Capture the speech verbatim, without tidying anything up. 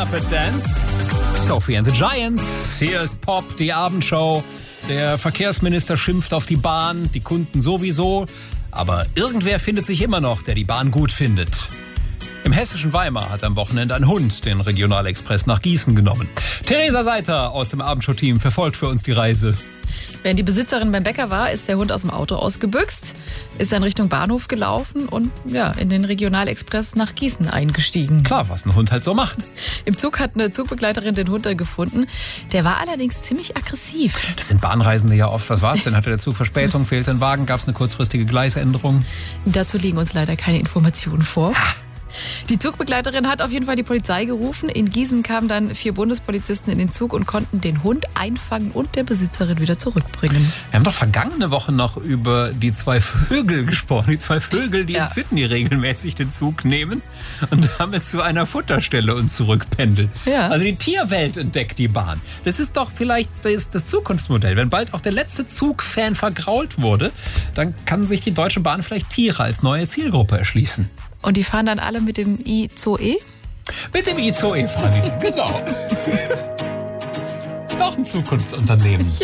Muppet Dance. Sophie and the Giants. Hier ist Pop, die Abendshow. Der Verkehrsminister schimpft auf die Bahn, die Kunden sowieso. Aber irgendwer findet sich immer noch, der die Bahn gut findet. Im hessischen Weimar hat am Wochenende ein Hund den Regionalexpress nach Gießen genommen. Theresa Seiter aus dem Abendshow-Team verfolgt für uns die Reise. Während die Besitzerin beim Bäcker war, ist der Hund aus dem Auto ausgebüxt, ist dann Richtung Bahnhof gelaufen und ja, in den Regionalexpress nach Gießen eingestiegen. Klar, was ein Hund halt so macht. Im Zug hat eine Zugbegleiterin den Hund dann gefunden. Der war allerdings ziemlich aggressiv. Das sind Bahnreisende ja oft. Was war's denn? Hatte der Zug Verspätung, fehlte ein Wagen, gab es eine kurzfristige Gleisänderung? Dazu liegen uns leider keine Informationen vor. Die Zugbegleiterin hat auf jeden Fall die Polizei gerufen. In Gießen kamen dann vier Bundespolizisten in den Zug und konnten den Hund einfangen und der Besitzerin wieder zurückbringen. Wir haben doch vergangene Woche noch über die zwei Vögel gesprochen. Die zwei Vögel, die Ja. in Sydney regelmäßig den Zug nehmen und damit zu einer Futterstelle und zurückpendeln. Ja. Also die Tierwelt entdeckt die Bahn. Das ist doch vielleicht das, das Zukunftsmodell. Wenn bald auch der letzte Zugfan vergrault wurde, dann kann sich die Deutsche Bahn vielleicht Tiere als neue Zielgruppe erschließen. Und die fahren dann alle mit dem I Z O E? Mit dem I Z O E fahren die. Genau. Ist doch ein Zukunftsunternehmen.